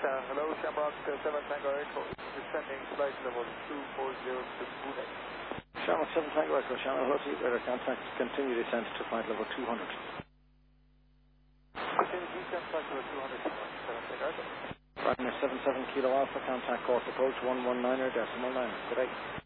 Hello, Shamrock 7 Tango Echo, descending flight level 240 to Pune. Shamrock 7 Tango Echo, Channel Hussey, radar contact, continue descent to flight level 200. Continue descent flight level 200, 7 Tango Echo. Ryanair 77 Kilo Alpha, contact course approach 119er decimal 9. Good day.